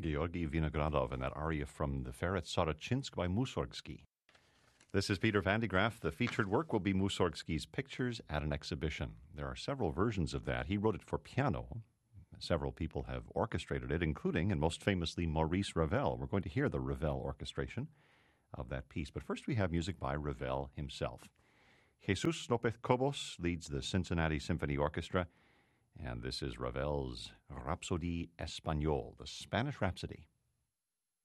Georgy Vinogradov and that aria from the Ferret Soroczynsk by Mussorgsky. This is Peter Van de Graaff. The featured work will be Mussorgsky's Pictures at an Exhibition. There are several versions of that. He wrote it for piano. Several people have orchestrated it, including, and most famously, Maurice Ravel. We're going to hear the Ravel orchestration of that piece. But first we have music by Ravel himself. Jesus López Cobos leads the Cincinnati Symphony Orchestra, and this is Ravel's Rhapsodie Espagnole, the Spanish Rhapsody.